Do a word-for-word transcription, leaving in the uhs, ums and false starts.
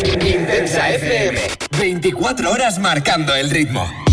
Intensa F M. veinticuatro horas marcando el ritmo.